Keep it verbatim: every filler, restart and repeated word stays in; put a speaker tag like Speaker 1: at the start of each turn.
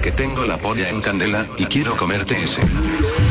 Speaker 1: que tengo la polla en candela, y quiero comerte ese.